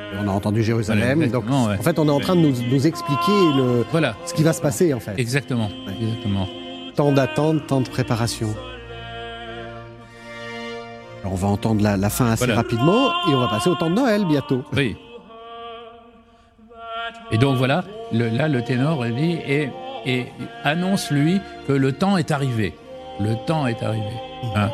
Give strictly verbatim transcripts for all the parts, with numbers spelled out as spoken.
On a entendu Jérusalem. Voilà, donc, ouais. en fait, on est en train de nous, nous expliquer le, voilà. ce qui va se passer, en fait. Exactement. Ouais. Exactement. Tant d'attente, tant de préparation. Alors, on va entendre la, la fin assez Voilà. rapidement et on va passer au temps de Noël bientôt. Oui. Et donc voilà, le, là le ténor dit et, et annonce lui que le temps est arrivé. Le temps est arrivé. Hein.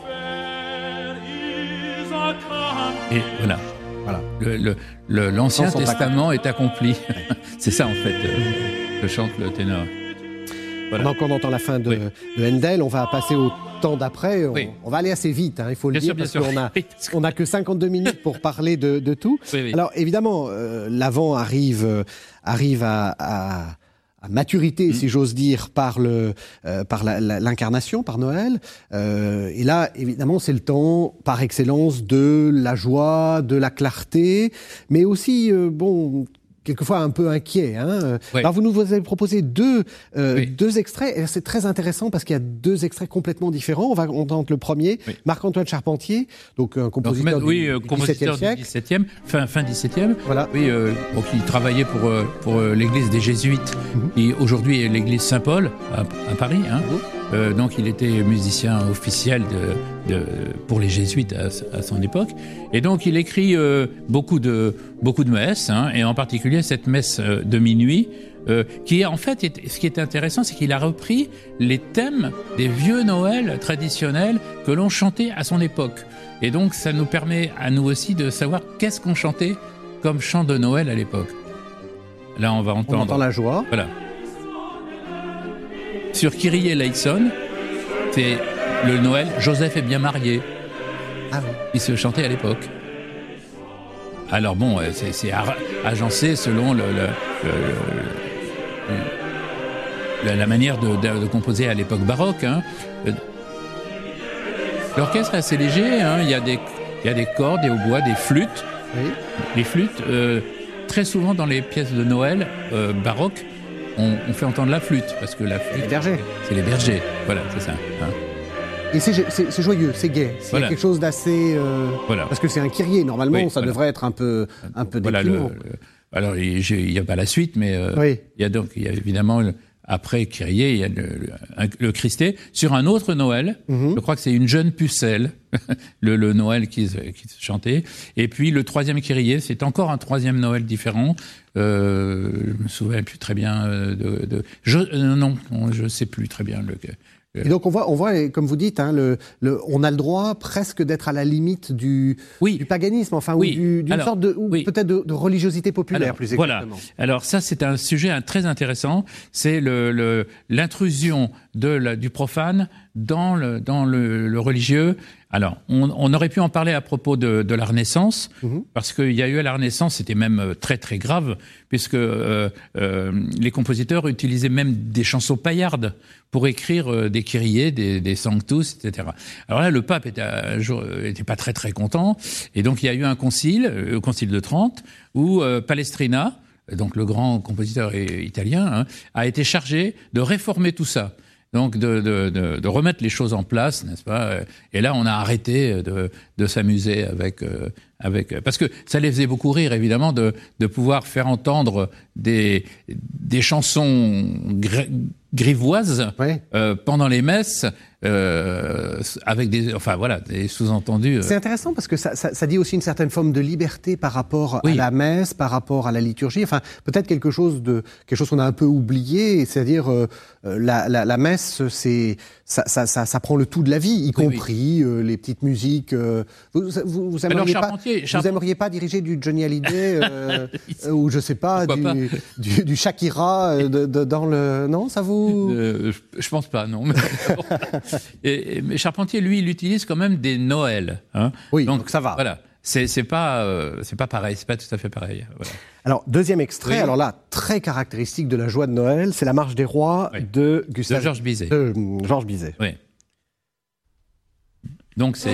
Et voilà. Voilà. Le, le, le, l'Ancien Les temps sont Testament est accompli. C'est ça en fait euh, que chante le ténor. Voilà. Pendant qu'on entend la fin de, Oui. de Handel, on va passer au temps d'après. On, Oui. on va aller assez vite, hein, il faut le Bien dire, sûr, bien parce sûr. qu'on a, Oui. on a que cinquante-deux minutes pour parler de, de tout. Oui, oui. Alors évidemment, euh, l'Avent arrive, euh, arrive à, à, à maturité, Mm. si j'ose dire, par, le, euh, par la, la, l'incarnation, par Noël. Euh, et là, évidemment, c'est le temps par excellence de la joie, de la clarté, mais aussi, euh, bon... quelquefois un peu inquiet. Hein. Oui. Alors vous nous avez proposé deux, euh, Oui. deux extraits, et c'est très intéressant parce qu'il y a deux extraits complètement différents. On va entendre le premier, Oui. Marc-Antoine Charpentier, donc un Donc, compositeur du, oui, euh, du compositeur dix-septième du siècle. dix-septième, fin, fin dix-septième. Voilà. Oui, euh, donc il travaillait pour, euh, pour euh, l'église des Jésuites, Mhm. qui aujourd'hui est l'église Saint-Paul à, à Paris. Hein. Mhm. Euh, donc il était musicien officiel de, de, pour les Jésuites à, à son époque. Et donc il écrit euh, beaucoup, de, beaucoup de messes, hein, et en particulier cette messe euh, de minuit, euh, qui en fait, est, ce qui est intéressant, c'est qu'il a repris les thèmes des vieux Noëls traditionnels que l'on chantait à son époque. Et donc ça nous permet à nous aussi de savoir qu'est-ce qu'on chantait comme chant de Noël à l'époque. Là on va On entendre... entend la joie. Voilà. Sur Kyrie eleison, c'est le Noël, Joseph est bien marié, Ah oui. qui se chantait à l'époque. Alors bon, euh, c'est, c'est ar- agencé selon le, le- le- le- la, la manière de, de- de composer à l'époque baroque. Hein. Euh, L'orchestre est assez léger, hein. il, y a des, il y a des cordes, des hautbois, des flûtes. Oui. Les flûtes, euh, très souvent dans les pièces de Noël euh, baroques, on, on fait entendre la flûte, parce que la flûte... Les bergers. C'est les bergers, voilà, c'est ça. Hein. Et c'est, c'est, c'est joyeux, c'est gai. C'est Voilà. quelque chose d'assez... euh, Voilà. Parce que c'est un kyrie, normalement, Oui, ça voilà. devrait être un peu, un peu Voilà, le, déprimant. le- alors, il n'y a pas la suite, mais euh, Oui. il y a donc, il y a évidemment, le- après Kyrie, il y a le, le, un- le Christé. Sur un autre Noël, Mhm. je crois que c'est une jeune pucelle, le, le Noël qui, se- qui se chantait. Et puis, le troisième Kyrie, c'est encore un troisième Noël différent. Euh, je me souviens plus très bien euh, de... de je, euh, non, non, je sais plus très bien le... Et donc on voit, on voit, comme vous dites, hein, le, le, on a le droit presque d'être à la limite du, Oui. du paganisme, enfin, Oui. ou du, d'une Alors, sorte de, ou oui. peut-être de, de religiosité populaire, Alors, plus voilà. exactement. Alors ça, c'est un sujet hein, très intéressant. C'est le, le, l'intrusion de la, du profane dans le, dans le, le religieux. Alors, on, on aurait pu en parler à propos de, de la Renaissance, Mhm. parce qu'il y a eu à la Renaissance, c'était même euh, très très grave, puisque euh, euh, les compositeurs utilisaient même des chansons paillardes pour écrire euh, des kyriés, des, des sanctus, et cetera. Alors là, le pape était, un jour, euh, était pas très très content, et donc il y a eu un concile, euh, le concile de Trente, où euh, Palestrina, donc le grand compositeur i- italien, hein, a été chargé de réformer tout ça. Donc de, de, de, de remettre les choses en place, n'est-ce pas? Et là, on a arrêté de, de s'amuser avec, euh, avec, parce que ça les faisait beaucoup rire, évidemment, de, de pouvoir faire entendre des, des chansons gr- grivoises Oui. euh, pendant les messes, euh, avec des, enfin voilà, des sous-entendus. euh. C'est intéressant parce que ça, ça, ça dit aussi une certaine forme de liberté par rapport Oui. à la messe, par rapport à la liturgie. Enfin, peut-être quelque chose de quelque chose qu'on a un peu oublié, c'est-à-dire euh, euh, la, la, la messe, c'est ça, ça, ça, ça prend le tout de la vie, y Oui, compris euh, les petites musiques. Euh, vous, vous, vous aimeriez Alors, pas, Charpentier- vous Charpentier- aimeriez pas diriger du Johnny Hallyday euh, euh, ou je sais pas Pourquoi du, du, du Shakira euh, de, de, dans le non, ça vous Euh, je, je pense pas, non. Mais, et, et- mais Charpentier, lui, il utilise quand même des Noëls. Hein. Oui, donc ça va. Voilà. C'est, c'est pas, euh, c'est pas pareil. C'est pas tout à fait pareil. Voilà. Alors, deuxième extrait, Oui. alors là, très caractéristique de la joie de Noël, c'est la Marche des Rois Oui. de Gustave De Georges Bizet. de Georges Bizet. Oui. Donc c'est